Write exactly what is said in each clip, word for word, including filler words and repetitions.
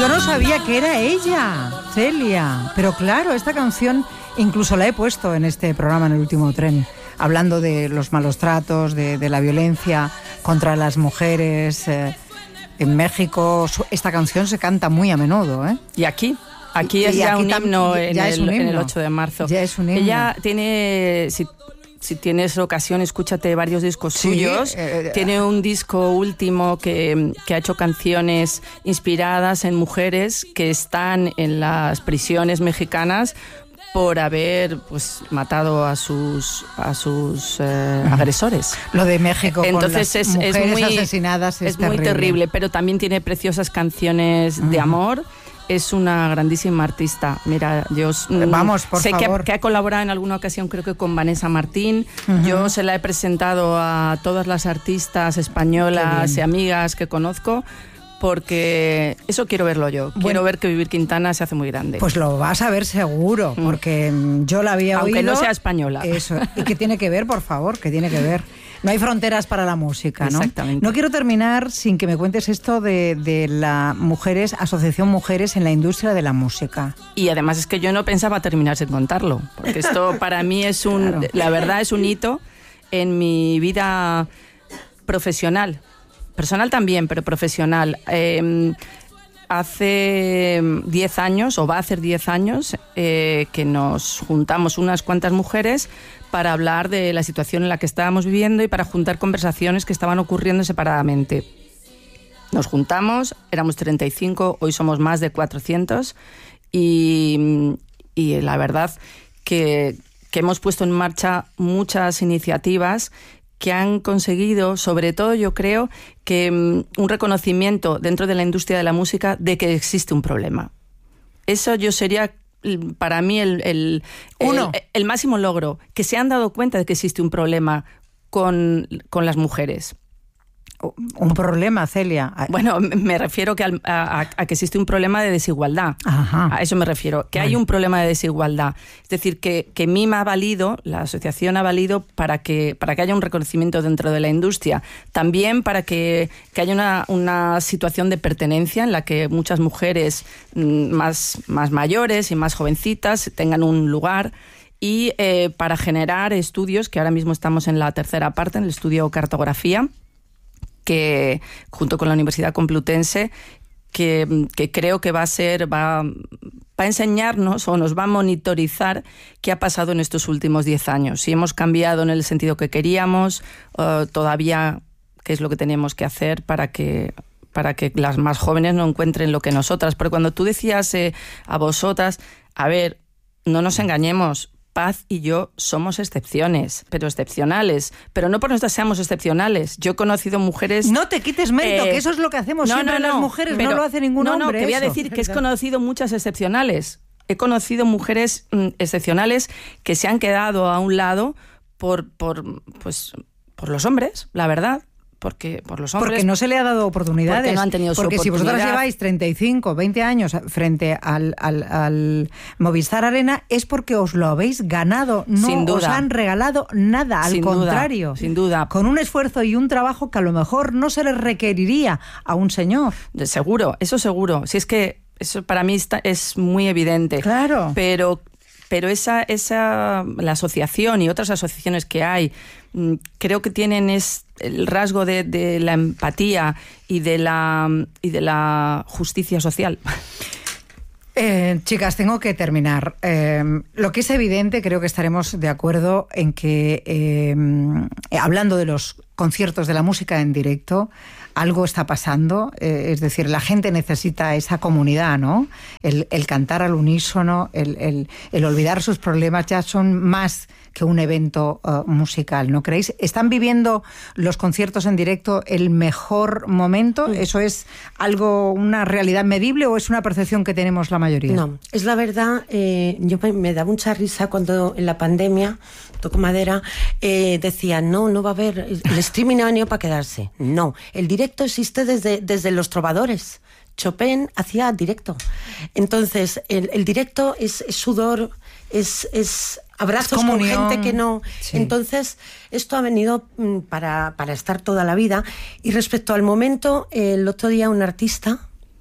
Yo no sabía que era ella, Celia. Pero claro, esta canción incluso la he puesto en este programa, en El Último Tren, hablando de los malos tratos, de, de la violencia contra las mujeres. Eh, en México esta canción se canta muy a menudo, ¿eh? Y aquí, aquí es y ya, aquí un himno, en ya el, es un himno en el ocho de marzo. Ya es un himno. Ella tiene... Si, Si tienes ocasión, escúchate varios discos sí, suyos. Eh, Tiene un disco último que, que ha hecho canciones inspiradas en mujeres que están en las prisiones mexicanas por haber pues matado a sus a sus eh, agresores. Lo de México. Entonces con las es, mujeres es muy asesinadas es, es terrible. muy terrible, pero también tiene preciosas canciones uh-huh. de amor. Es una grandísima artista. Mira, yo Vamos, por sé favor. Que, que ha colaborado en alguna ocasión, creo que con Vanessa Martín. Uh-huh. Yo se la he presentado a todas las artistas españolas y amigas que conozco, porque eso quiero verlo yo. Bueno, quiero ver que Vivir Quintana se hace muy grande. Pues lo vas a ver seguro, porque mm. yo la había Aunque oído. Aunque no sea española. Eso. ¿Y qué tiene que ver, por favor? ¿Qué tiene que ver? No hay fronteras para la música, ¿no? Exactamente. No quiero terminar sin que me cuentes esto de, de la Mujeres, Asociación Mujeres en la Industria de la Música. Y además es que yo no pensaba terminar sin contarlo, porque esto para mí es un, claro. la verdad es un hito en mi vida profesional. Personal también, pero profesional. Eh, hace diez años, o va a hacer diez años, eh, que nos juntamos unas cuantas mujeres para hablar de la situación en la que estábamos viviendo y para juntar conversaciones que estaban ocurriendo separadamente. Nos juntamos, éramos treinta y cinco, hoy somos más de cuatrocientos y, y la verdad que, que hemos puesto en marcha muchas iniciativas que han conseguido, sobre todo yo creo, que um, un reconocimiento dentro de la industria de la música de que existe un problema. Eso yo sería... para mí el, el, Uno. el, el máximo logro, que se han dado cuenta de que existe un problema con, con las mujeres. Un problema, Celia. Bueno, me refiero que al, a, a que existe un problema de desigualdad. Ajá. A eso me refiero, que vale. hay un problema de desigualdad. Es decir, que, que MIM ha valido, la asociación ha valido para que, para que haya un reconocimiento dentro de la industria. También para que, que haya una, una situación de pertenencia en la que muchas mujeres más, más mayores y más jovencitas tengan un lugar. Y eh, para generar estudios, que ahora mismo estamos en la tercera parte, en el estudio Cartografía, que junto con la Universidad Complutense, que, que creo que va a ser, va, va a enseñarnos o nos va a monitorizar qué ha pasado en estos últimos diez años. Si hemos cambiado en el sentido que queríamos, uh, todavía qué es lo que tenemos que hacer para que, para que las más jóvenes no encuentren lo que nosotras. Porque cuando tú decías eh, a vosotras, a ver, no nos engañemos, Paz y yo somos excepciones, pero excepcionales. Pero no por nosotras seamos excepcionales. Yo he conocido mujeres... No te quites mérito, eh, que eso es lo que hacemos no, siempre no, no, las mujeres, pero, no lo hace ningún no, hombre. No, no, que voy a eso. decir que he conocido muchas excepcionales. He conocido mujeres mm, excepcionales que se han quedado a un lado por, por, pues, por los hombres, la verdad. Porque por los hombres. Porque no se le ha dado oportunidades. Porque no han tenido su Porque oportunidad. si vosotras lleváis treinta y cinco, veinte años frente al, al, al Movistar Arena, es porque os lo habéis ganado. No sin duda. Os han regalado nada, al sin contrario. Duda, sin duda. Con un esfuerzo y un trabajo que a lo mejor no se les requeriría a un señor. Seguro, eso seguro. Si es que eso para mí está, es muy evidente. Claro. Pero... Pero esa, esa, la asociación y otras asociaciones que hay, creo que tienen es el rasgo de, de la empatía y de la, y de la justicia social. Eh, chicas, tengo que terminar. Eh, lo que es evidente, creo que estaremos de acuerdo en que, eh, hablando de los conciertos de la música en directo, algo está pasando, eh, es decir, la gente necesita esa comunidad, ¿no? El, el cantar al unísono, el, el, el olvidar sus problemas ya son más que un evento uh, musical, ¿no creéis? ¿Están viviendo los conciertos en directo el mejor momento? Mm. ¿Eso es algo, una realidad medible o es una percepción que tenemos la mayoría? No, es la verdad. Eh, yo me, me da mucha risa cuando en la pandemia, toco madera, eh, decían, no, no va a haber, el streaming ha venido para quedarse. No, el directo existe desde, desde los trovadores. Chopin hacía directo. Entonces, el, el directo es, es sudor, es... es abrazos con gente que no... Sí. Entonces, esto ha venido para, para estar toda la vida. Y respecto al momento, el otro día un artista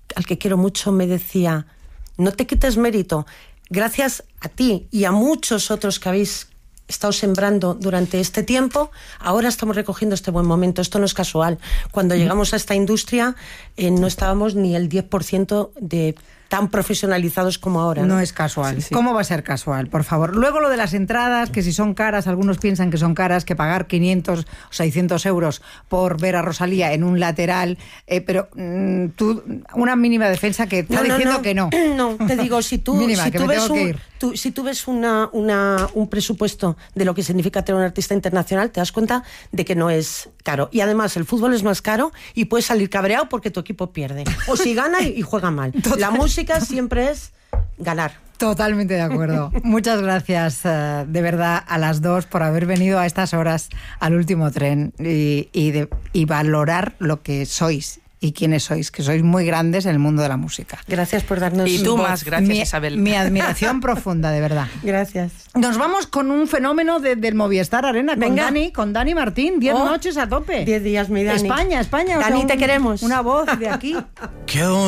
al que quiero mucho, me decía, no te quites mérito, gracias a ti y a muchos otros que habéis estado sembrando durante este tiempo, ahora estamos recogiendo este buen momento. Esto no es casual. Cuando llegamos a esta industria eh, no estábamos ni el diez por ciento de tan profesionalizados como ahora. No, no es casual. Sí, sí. ¿Cómo va a ser casual? Por favor. Luego lo de las entradas, que si son caras, algunos piensan que son caras, que pagar quinientos o seiscientos euros por ver a Rosalía en un lateral, eh, pero mmm, tú, una mínima defensa que está no, no, diciendo no. que no. No, te digo, si tú, Mínima, si que tú me ves, tengo que un, ir. tú, si tú ves una, una, un presupuesto de lo que significa tener un artista internacional, te das cuenta de que no es caro. Y además, el fútbol es más caro y puedes salir cabreado porque tu equipo pierde. O si gana y, y juega mal. Total. La música siempre es ganar. Totalmente de acuerdo. Muchas gracias, uh, de verdad, a las dos por haber venido a estas horas al último tren y, y, de, y valorar lo que sois y quiénes sois, que sois muy grandes en el mundo de la música. Gracias por darnos Y tú voz. más, gracias, mi, Isabel. Mi admiración profunda, de verdad. Gracias. Nos vamos con un fenómeno de, del Movistar Arena, con Venga. Dani, con Dani Martín, diez Oh, noches a tope. diez días, mi Dani. España, España. o Dani, sea, un- te queremos. Una voz de aquí. Qué